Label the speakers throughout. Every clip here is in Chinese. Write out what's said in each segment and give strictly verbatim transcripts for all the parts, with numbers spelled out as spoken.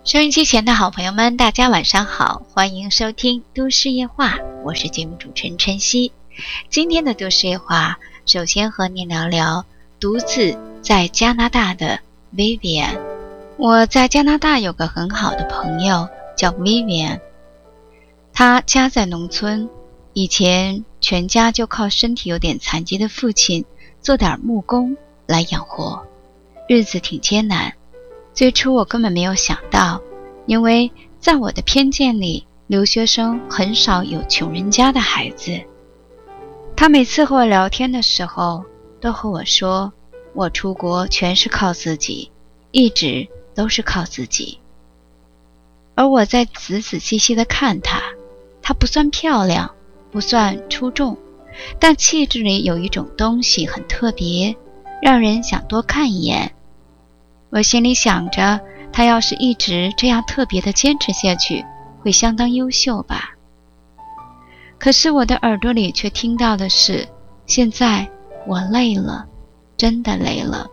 Speaker 1: 收音机前的好朋友们，大家晚上好，欢迎收听都市夜话，我是节目主持人晨曦。今天的都市夜话，首先和你聊聊独自在加拿大的 Vivian。 我在加拿大有个很好的朋友叫 Vivian， 她家在农村，以前全家就靠身体有点残疾的父亲做点木工来养活，日子挺艰难。最初我根本没有想到，因为在我的偏见里，留学生很少有穷人家的孩子。他每次和我聊天的时候，都和我说，我出国全是靠自己，一直都是靠自己。而我在仔仔细细地看她，她不算漂亮，不算出众，但气质里有一种东西很特别，让人想多看一眼。我心里想着，他要是一直这样特别的坚持下去，会相当优秀吧。可是我的耳朵里却听到的是，现在我累了，真的累了。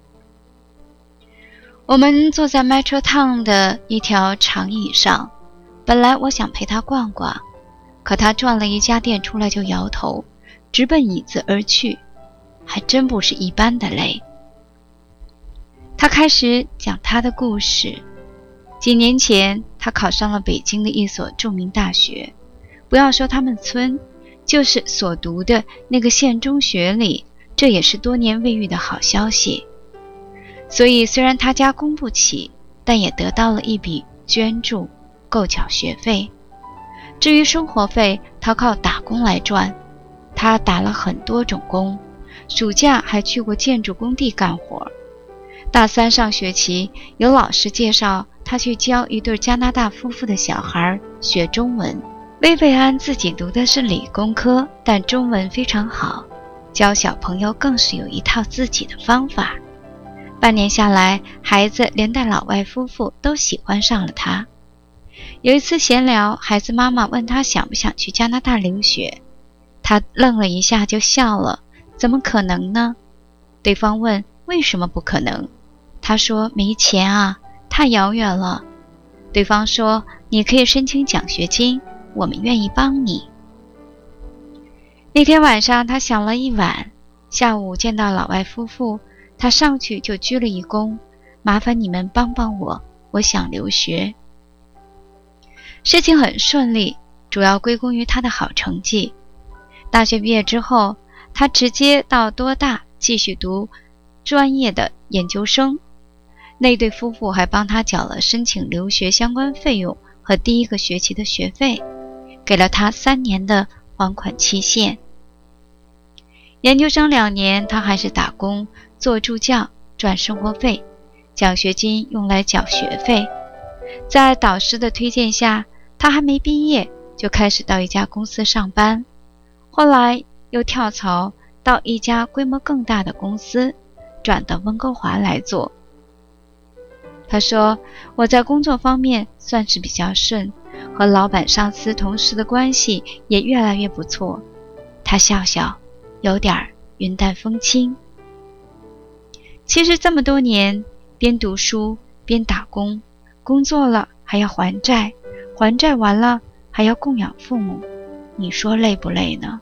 Speaker 1: 我们坐在 Metro Town 的一条长椅上，本来我想陪他逛逛，可他转了一家店出来就摇头，直奔椅子而去，还真不是一般的累。他开始讲他的故事。几年前，他考上了北京的一所著名大学，不要说他们村，就是所读的那个县中学里，这也是多年未遇的好消息。所以虽然他家供不起，但也得到了一笔捐助，够缴学费。至于生活费，他靠打工来赚。他打了很多种工，暑假还去过建筑工地干活。大三上学期，有老师介绍他去教一对加拿大夫妇的小孩学中文。薇薇安自己读的是理工科，但中文非常好，教小朋友更是有一套自己的方法。半年下来，孩子连带老外夫妇都喜欢上了他。有一次闲聊，孩子妈妈问他想不想去加拿大留学，他愣了一下就笑了，怎么可能呢？对方问为什么不可能，他说没钱啊，太遥远了。对方说你可以申请奖学金，我们愿意帮你。那天晚上他想了一晚，下午见到老外夫妇，他上去就鞠了一躬，麻烦你们帮帮我，我想留学。事情很顺利，主要归功于他的好成绩。大学毕业之后，他直接到多大继续读专业的研究生。那对夫妇还帮他缴了申请留学相关费用和第一个学期的学费，给了他三年的还款期限。研究生两年，他还是打工做助教赚生活费，奖学金用来缴学费。在导师的推荐下，他还没毕业就开始到一家公司上班，后来又跳槽到一家规模更大的公司，转到温哥华来做。他说，我在工作方面算是比较顺，和老板、上司、同事的关系也越来越不错。他笑笑，有点云淡风轻。其实这么多年，边读书边打工，工作了还要还债，还债完了还要供养父母，你说累不累呢？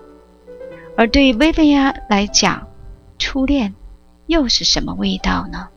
Speaker 1: 而对于薇薇安来讲，初恋又是什么味道呢？